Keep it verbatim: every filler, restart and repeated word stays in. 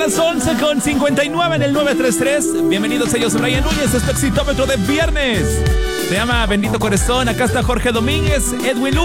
las once con cincuenta y nueve en el nueve tres tres. Bienvenidos, ellos Brian Núñez, este exitómetro de viernes. Se llama Bendito Corazón. Acá está Jorge Domínguez, Edwin Lu.